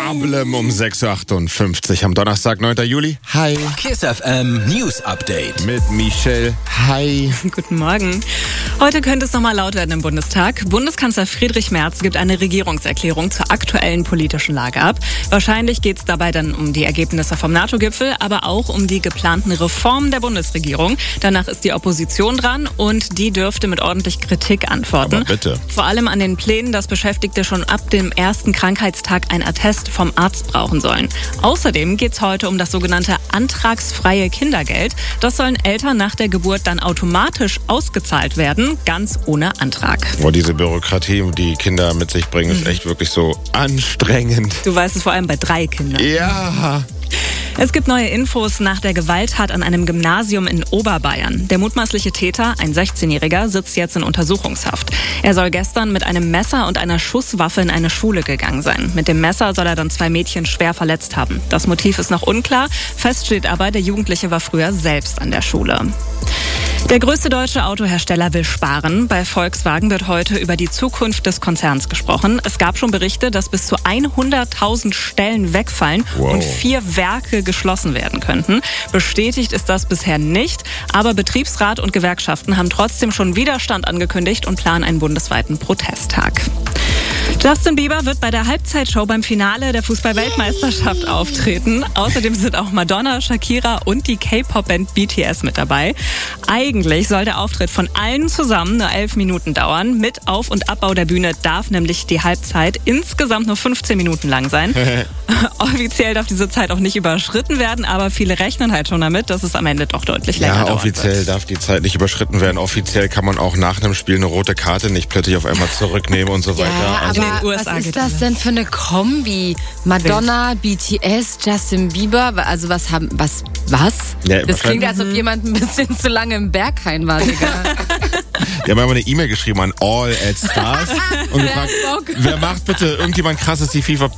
Problem um 6.58 Uhr am Donnerstag, 9. Juli. Hi. Kiss FM News Update. Mit Michelle. Hi. Guten Morgen. Heute könnte es nochmal laut werden im Bundestag. Bundeskanzler Friedrich Merz gibt eine Regierungserklärung zur aktuellen politischen Lage ab. Wahrscheinlich geht es dabei dann um die Ergebnisse vom NATO-Gipfel, aber auch um die geplanten Reformen der Bundesregierung. Danach ist die Opposition dran und die dürfte mit ordentlich Kritik antworten. Aber bitte. Vor allem an den Plänen, dass Beschäftigte schon ab dem ersten Krankheitstag ein Attest vom Arzt brauchen sollen. Außerdem geht es heute um das sogenannte antragsfreie Kindergeld. Das sollen Eltern nach der Geburt dann automatisch ausgezahlt werden, ganz ohne Antrag. Oh, diese Bürokratie, die Kinder mit sich bringen, ist echt wirklich so anstrengend. Du weißt es vor allem bei 3 Kindern. Ja. Es gibt neue Infos nach der Gewalttat an einem Gymnasium in Oberbayern. Der mutmaßliche Täter, ein 16-Jähriger, sitzt jetzt in Untersuchungshaft. Er soll gestern mit einem Messer und einer Schusswaffe in eine Schule gegangen sein. Mit dem Messer soll er dann 2 Mädchen schwer verletzt haben. Das Motiv ist noch unklar. Fest steht aber, der Jugendliche war früher selbst an der Schule. Der größte deutsche Autohersteller will sparen. Bei Volkswagen wird heute über die Zukunft des Konzerns gesprochen. Es gab schon Berichte, dass bis zu 100.000 Stellen wegfallen und 4 Werke geschlossen werden könnten. Bestätigt ist das bisher nicht, aber Betriebsrat und Gewerkschaften haben trotzdem schon Widerstand angekündigt und planen einen bundesweiten Protesttag. Justin Bieber wird bei der Halbzeitshow beim Finale der Fußball-Weltmeisterschaft auftreten. Außerdem sind auch Madonna, Shakira und die K-Pop-Band BTS mit dabei. Eigentlich soll der Auftritt von allen zusammen nur 11 Minuten dauern. Mit Auf- und Abbau der Bühne darf nämlich die Halbzeit insgesamt nur 15 Minuten lang sein. Offiziell darf diese Zeit auch nicht überschritten werden, aber viele rechnen halt schon damit, dass es am Ende doch deutlich länger dauert. Ja, offiziell darf die Zeit nicht überschritten werden. Offiziell kann man auch nach einem Spiel eine rote Karte nicht plötzlich auf einmal zurücknehmen und so weiter. Ja, Also, aber USA was geht ist das alles. denn für eine Kombi? Madonna, BTS, Justin Bieber, also was? Ja, Das klingt, als ob jemand ein bisschen zu lange im Berghain war, Digga. Die haben aber eine E-Mail geschrieben an All at Stars und gefragt, wer macht bitte irgendjemand krasses die FIFA